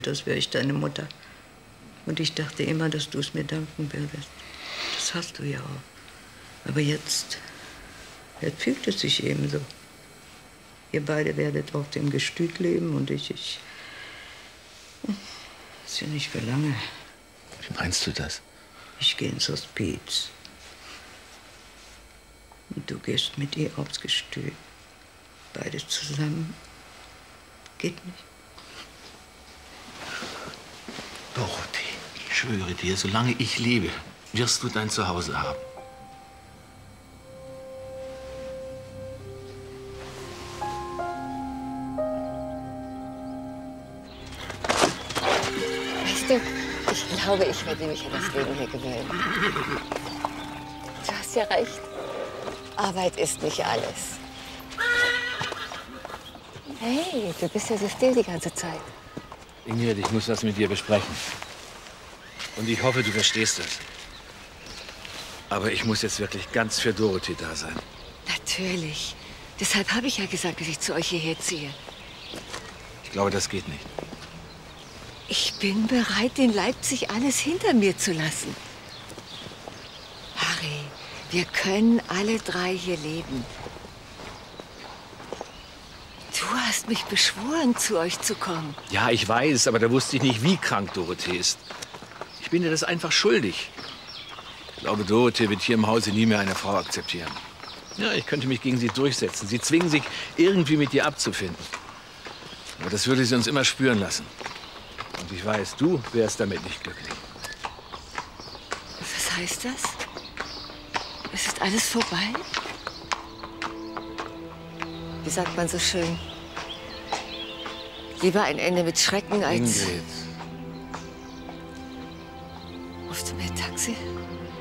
Das wäre ich deine Mutter. Und ich dachte immer, dass du es mir danken würdest. Das hast du ja auch. Aber jetzt fügt es sich eben so. Ihr beide werdet auf dem Gestüt leben und ich. Ist ja nicht für lange. Wie meinst du das? Ich gehe ins Hospiz. Und du gehst mit ihr aufs Gestüt. Beide zusammen. Geht nicht. Dorothee, ich schwöre dir, solange ich lebe, wirst du dein Zuhause haben. Weißt du, ich glaube, ich werde mich an das Leben hier gewöhnen. Du hast ja recht. Arbeit ist nicht alles. Hey, du bist ja so still die ganze Zeit. Ingrid, ich muss das mit dir besprechen. Und ich hoffe, du verstehst das. Aber ich muss jetzt wirklich ganz für Dorothee da sein. Natürlich. Deshalb habe ich ja gesagt, dass ich zu euch hierher ziehe. Ich glaube, das geht nicht. Ich bin bereit, in Leipzig alles hinter mir zu lassen. Harry, wir können alle drei hier leben. Du hast mich beschworen, zu euch zu kommen. Ja, ich weiß, aber da wusste ich nicht, wie krank Dorothee ist. Ich bin dir das einfach schuldig. Ich glaube, Dorothee wird hier im Hause nie mehr eine Frau akzeptieren. Ja, ich könnte mich gegen sie durchsetzen. Sie zwingen sich, irgendwie mit dir abzufinden. Aber das würde sie uns immer spüren lassen. Und ich weiß, du wärst damit nicht glücklich. Was heißt das? Es ist alles vorbei? Wie sagt man so schön? Lieber ein Ende mit Schrecken als... Ingrid. Rufst du mir ein Taxi?